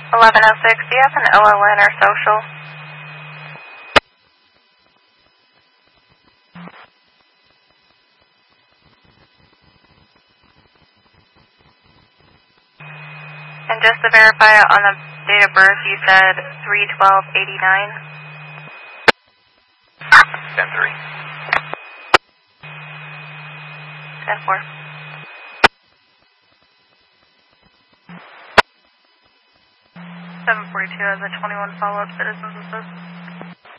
1106, do you have an LLN or social? And just to verify on the date of birth, you said 3/12/89? 10-3. 10-4. 742 has a 21 follow-up citizens assist.